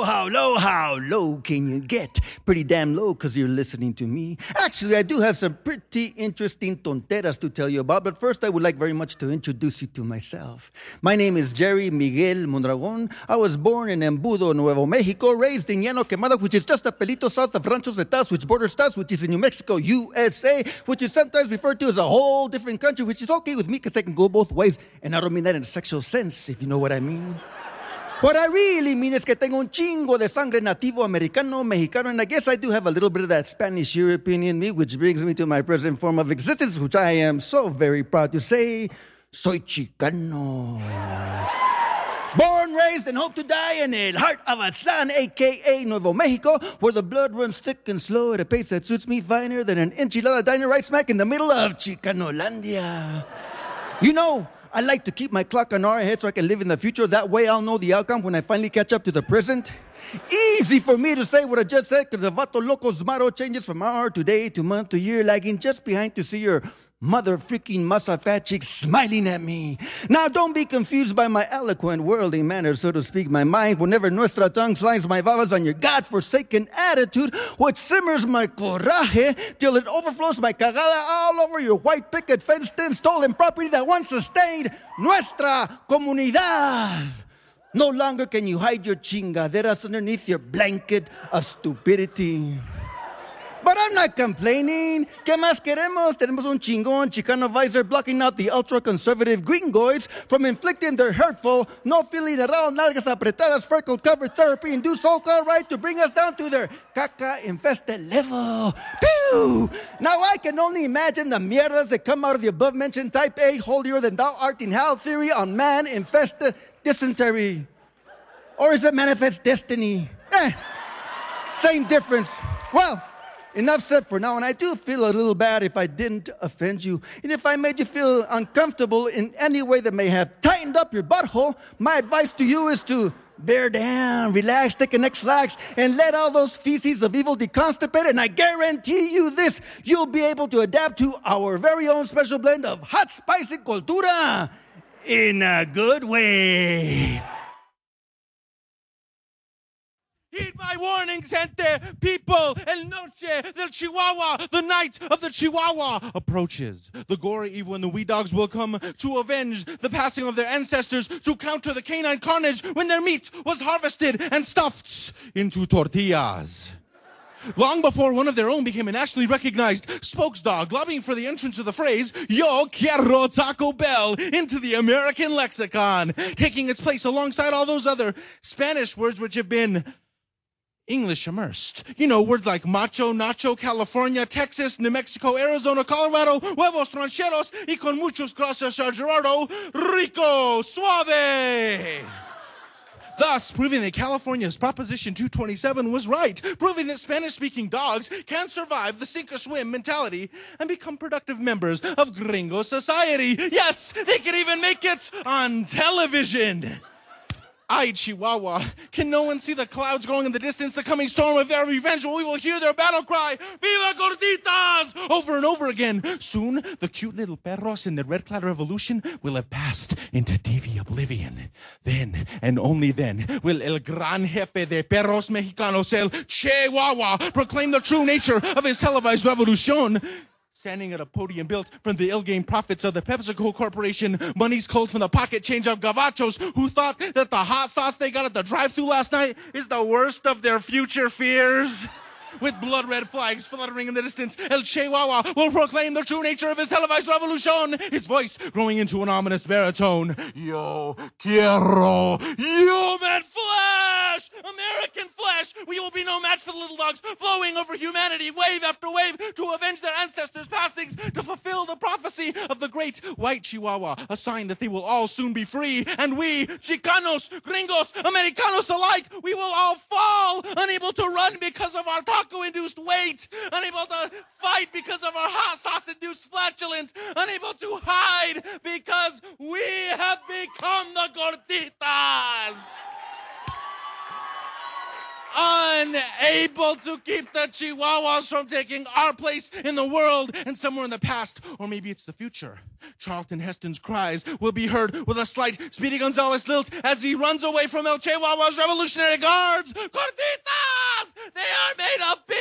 how low can you get? Pretty damn low because you're listening to me. Actually, I do have some pretty interesting tonteras to tell you about, but first I would like very much to introduce you to myself. My name is Jerry Miguel Mondragon. I was born in Embudo, Nuevo Mexico, raised in Llano Quemado, which is just a pelito south of Rancho Zetas, which borders Stas, which is in New Mexico, USA, which is sometimes referred to as a whole different country, which is okay with me because I can go both ways, and I don't mean that in a sexual sense, if you know what I mean. What I really mean is que tengo un chingo de sangre nativo americano, mexicano, and I guess I do have a little bit of that Spanish European in me, which brings me to my present form of existence, which I am so very proud to say, soy chicano. Born, raised, and hope to die in el heart of Aztlan, a.k.a. Nuevo Mexico, where the blood runs thick and slow at a pace that suits me finer than an enchilada diner right smack in the middle of Chicanolandia. You know, I like to keep my clock on our head so I can live in the future. That way I'll know the outcome when I finally catch up to the present. Easy for me to say what I just said because the Vato Loco's motto changes from hour to day to month to year, lagging just behind to see your mother freaking masa fat chick smiling at me. Now don't be confused by my eloquent worldly manner, so to speak. My mind, whenever nuestra tongue slides my babas on your godforsaken attitude, which simmers my coraje till it overflows my cagada all over your white picket fenced-in stolen property that once sustained nuestra comunidad. No longer can you hide your chingaderas underneath your blanket of stupidity. But I'm not complaining. ¿Qué más queremos? Tenemos un chingón Chicano visor blocking out the ultra-conservative gringoids from inflicting their hurtful, no-feeling around nalgas apretadas, freckle-covered therapy-induced so-called right to bring us down to their caca-infested level. Pew! Now I can only imagine the mierdas that come out of the above-mentioned type A holier-than-thou art in hell theory on man-infested dysentery. Or is it manifest destiny? Same difference. Well, enough said for now, and I do feel a little bad if I didn't offend you. And if I made you feel uncomfortable in any way that may have tightened up your butthole, my advice to you is to bear down, relax, take a next slack, and let all those feces of evil deconstipate, and I guarantee you this, you'll be able to adapt to our very own special blend of hot, spicy cultura in a good way. Heed my warnings, gente, people, el noche del Chihuahua, the night of the Chihuahua approaches. The gory evil and the wee dogs will come to avenge the passing of their ancestors, to counter the canine carnage when their meat was harvested and stuffed into tortillas. Long before one of their own became a nationally recognized spokesdog, lobbying for the entrance of the phrase, Yo quiero Taco Bell, into the American lexicon, taking its place alongside all those other Spanish words which have been English immersed. You know, words like macho, nacho, California, Texas, New Mexico, Arizona, Colorado, huevos rancheros, y con muchos gracias a Gerardo, rico, suave. Thus, proving that California's Proposition 227 was right, proving that Spanish-speaking dogs can survive the sink-or-swim mentality and become productive members of gringo society. Yes, they can even make it on television. Ay, Chihuahua, can no one see the clouds growing in the distance, the coming storm of their revenge? We will hear their battle cry, Viva Gorditas, over and over again. Soon, the cute little perros in the Red Cloud Revolution will have passed into TV oblivion. Then, and only then, will El Gran Jefe de Perros Mexicanos, El Chihuahua, proclaim the true nature of his televised revolution. Standing at a podium built from the ill-gained profits of the PepsiCo Corporation, money's culled from the pocket change of gavachos who thought that the hot sauce they got at the drive-thru last night is the worst of their future fears. With blood red flags fluttering in the distance, El Chihuahua will proclaim the true nature of his televised revolution, his voice growing into an ominous baritone. Yo quiero human flesh! American flesh! We will be no match for the little dogs flowing over humanity, wave after wave, to avenge their ancestors' passings, to fulfill the prophecy of the great white Chihuahua, a sign that they will all soon be free, and we, Chicanos, Gringos, Americanos alike, we will all fall, unable to run because of our taco-induced weight, unable to fight because of our hot sauce-induced flatulence, unable to hide because we have become the gorditas. unable to keep the Chihuahuas from taking our place in the world. And somewhere in the past, or maybe it's the future, Charlton Heston's cries will be heard with a slight Speedy Gonzales lilt as he runs away from El Chihuahua's Revolutionary Guards. Gorditas! They are made of